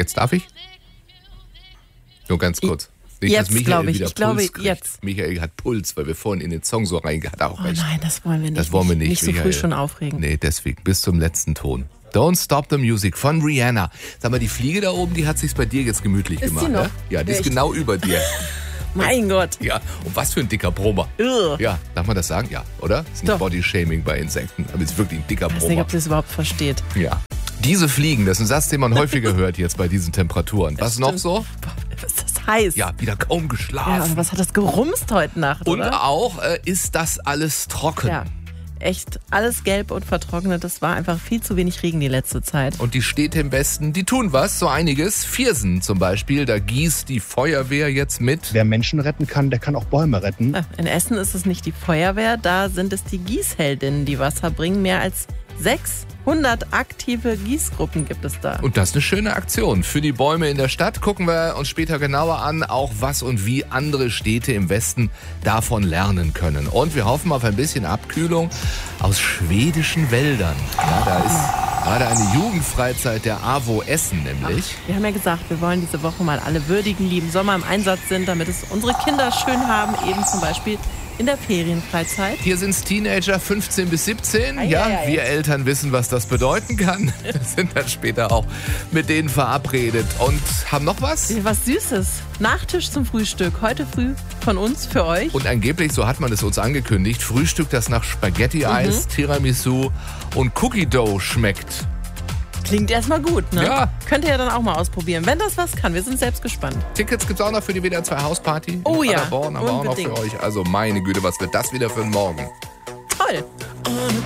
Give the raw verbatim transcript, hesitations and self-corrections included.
Jetzt darf ich? Nur ganz kurz. Nicht, Jetzt, dass Michael glaube ich. wieder Ich glaube, Puls kriegt. jetzt. Michael hat Puls, weil wir vorhin in den Song so reingehen. Hat er auch Oh recht. nein, das wollen wir nicht. Das wollen wir nicht, Nicht so Michael. früh schon aufregen. Nee, deswegen. Bis zum letzten Ton. Don't Stop the Music von Rihanna. Sag mal, die Fliege da oben, die hat sich's bei dir jetzt gemütlich Ist gemacht, die noch? ne? Ja, die ist Echt? genau über dir. Mein Gott. Ja, und was für ein dicker Brummer. Ugh. Ja, darf man das sagen? Ja, oder? Das ist Doch. nicht Body-Shaming bei Insekten, aber es ist wirklich ein dicker Ich weiß nicht, Brummer. ob sie es überhaupt versteht. Ja. Diese Fliegen, das ist ein Satz, den man häufiger hört jetzt bei diesen Temperaturen. Was noch stimmt. so? Boah, was ist das heiß? Ja, wieder kaum Ja, geschlafen. und was hat das gerumst heute Nacht, und oder? auch, äh, ist das alles trocken? Ja, echt alles gelb und vertrocknet. Das war einfach viel zu wenig Regen die letzte Zeit. Und die Städte im Westen, die tun was, so einiges. Viersen zum Beispiel, da gießt die Feuerwehr jetzt mit. Wer Menschen retten kann, der kann auch Bäume retten. Ah, In Essen ist es nicht die Feuerwehr, da sind es die Gießheldinnen, die Wasser bringen. Mehr als sechshundert aktive Gießgruppen gibt es da. Und das ist eine schöne Aktion. Für die Bäume in der Stadt gucken wir uns später genauer an, auch was und wie andere Städte im Westen davon lernen können. Und wir hoffen auf ein bisschen Abkühlung aus schwedischen Wäldern. Ja, da ist gerade eine Jugendfreizeit der AWO Essen nämlich. Wir haben ja gesagt, wir wollen diese Woche mal alle würdigen, die im Sommer im Einsatz sind, damit es unsere Kinder schön haben, eben zum Beispiel in der Ferienfreizeit. Hier sind es Teenager fünfzehn bis siebzehn. Ei, Ja, ei, ei. wir Eltern wissen, was das bedeuten kann. Wir sind dann später auch mit denen verabredet und haben noch was. Was Süßes. Nachtisch zum Frühstück. Heute früh von uns für euch. Und angeblich, so hat man es uns angekündigt, Frühstück, das nach Spaghetti-Eis, Tiramisu und Cookie Dough schmeckt. Klingt erstmal gut, ne? Ja. Könnt ihr ja dann auch mal ausprobieren, wenn das was kann. Wir sind selbst gespannt. Tickets gibt's auch noch für die W D R zwei Hausparty. Oh in ja, Paderborn haben wir auch noch für unbedingt. euch. Also meine Güte, was wird das wieder für ein Morgen? Toll.